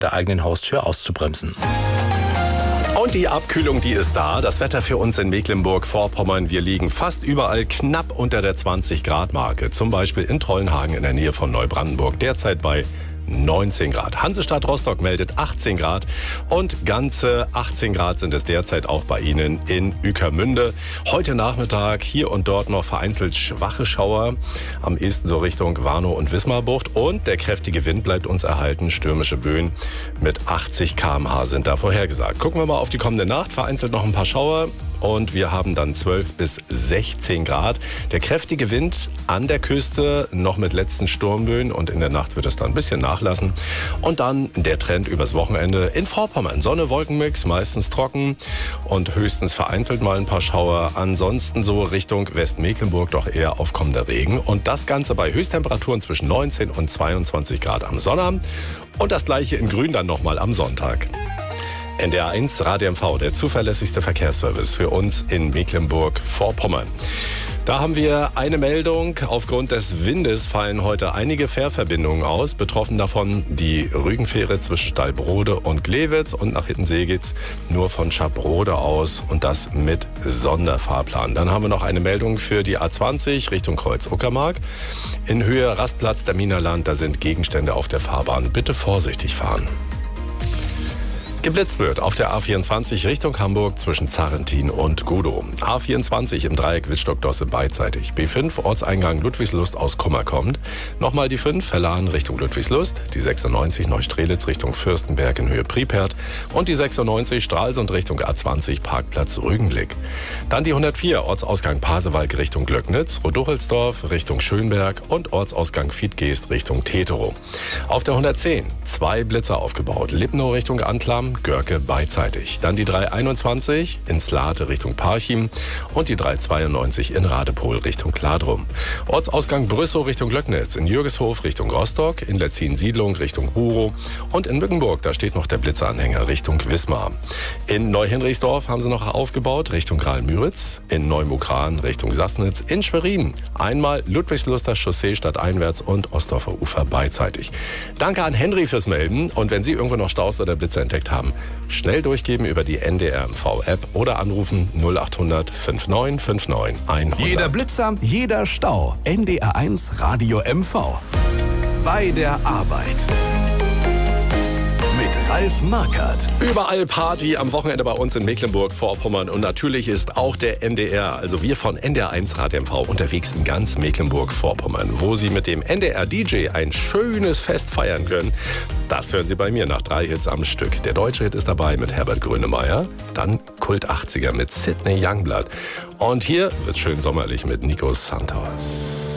der eigenen Haustür auszubremsen. Und die Abkühlung, die ist da. Das Wetter für uns in Mecklenburg-Vorpommern. Wir liegen fast überall knapp unter der 20-Grad-Marke. Zum Beispiel in Trollenhagen in der Nähe von Neubrandenburg. Derzeit bei 19 Grad. Hansestadt Rostock meldet 18 Grad und ganze 18 Grad sind es derzeit auch bei Ihnen in Ueckermünde. Heute Nachmittag hier und dort noch vereinzelt schwache Schauer, am ehesten so Richtung Warnow und Wismarbucht, und der kräftige Wind bleibt uns erhalten. Stürmische Böen mit 80 km/h sind da vorhergesagt. Gucken wir mal auf die kommende Nacht. Vereinzelt noch ein paar Schauer. Und wir haben dann 12 bis 16 Grad. Der kräftige Wind an der Küste noch mit letzten Sturmböen, und in der Nacht wird es dann ein bisschen nachlassen. Und dann der Trend übers Wochenende in Vorpommern. Sonne, Wolkenmix, meistens trocken und höchstens vereinzelt mal ein paar Schauer. Ansonsten so Richtung Westmecklenburg doch eher aufkommender Regen. Und das Ganze bei Höchsttemperaturen zwischen 19 und 22 Grad am Sonnabend. Und das gleiche in Grün dann nochmal am Sonntag. NDR 1 Radio MV, der zuverlässigste Verkehrsservice für uns in Mecklenburg-Vorpommern. Da haben wir eine Meldung. Aufgrund des Windes fallen heute einige Fährverbindungen aus. Betroffen davon die Rügenfähre zwischen Stallbrode und Glewitz, und nach Hittensee geht's nur von Schabrode aus, und das mit Sonderfahrplan. Dann haben wir noch eine Meldung für die A20 Richtung Kreuz-Uckermark. In Höhe Rastplatz der Minerland, da sind Gegenstände auf der Fahrbahn. Bitte vorsichtig fahren. Geblitzt wird auf der A24 Richtung Hamburg zwischen Zarrentin und Gudow. A24 im Dreieck Wittstock-Dosse beidseitig. B5 Ortseingang Ludwigslust aus Kummer kommt. Nochmal die 5 Verlahen Richtung Ludwigslust. Die 96 Neustrelitz Richtung Fürstenberg in Höhe Pripert. Und die 96 Stralsund Richtung A20 Parkplatz Rügenblick. Dann die 104 Ortsausgang Pasewalk Richtung Glöcknitz. Roduchelsdorf Richtung Schönberg. Und Ortsausgang Fiedgeest Richtung Teterow. Auf der 110 2 Blitzer aufgebaut. Lipnow Richtung Anklam, Görke beidseitig. Dann die 321 in Slate Richtung Parchim und die 392 in Radepohl Richtung Kladrum. Ortsausgang Brüssow Richtung Glöcknitz, in Jürgeshof Richtung Rostock, in Letzin-Siedlung Richtung Burow und in Mückenburg, da steht noch der Blitzeranhänger Richtung Wismar. In Neuhinrichsdorf haben sie noch aufgebaut Richtung Graal-Müritz, in Neumukran Richtung Sassnitz, in Schwerin einmal Ludwigsluster Chaussee stadteinwärts und Ostdorfer Ufer beidseitig. Danke an Henry fürs Melden, und wenn Sie irgendwo noch Staus oder Blitzer entdeckt haben, schnell durchgeben über die NDR MV-App oder anrufen 0800 5959 100. Jeder Blitzer, jeder Stau. NDR 1 Radio MV. Bei der Arbeit. Mit Ralf Markert. Überall Party am Wochenende bei uns in Mecklenburg-Vorpommern, und natürlich ist auch der NDR, also wir von NDR 1 Radio MV, unterwegs in ganz Mecklenburg-Vorpommern, wo Sie mit dem NDR-DJ ein schönes Fest feiern können. Das hören Sie bei mir nach 3 Hits am Stück. Der deutsche Hit ist dabei mit Herbert Grönemeyer, dann Kult 80er mit Sidney Youngblood, und hier wird's schön sommerlich mit Nico Santos.